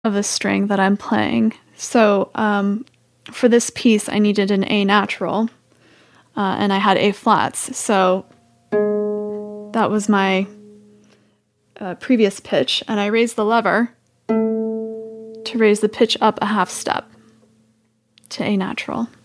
of the string that I'm playing. So for this piece, I needed an A natural, and I had A flats. So that was my previous pitch, and I raised the lever to raise the pitch up a half step to A natural.